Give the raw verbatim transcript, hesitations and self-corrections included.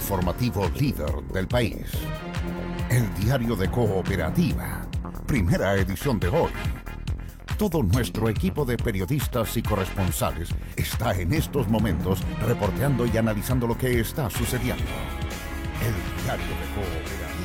informativo líder del país. El diario de Cooperativa, primera edición de hoy. Todo nuestro equipo de periodistas y corresponsales está en estos momentos reporteando y analizando lo que está sucediendo. El diario de Cooperativa.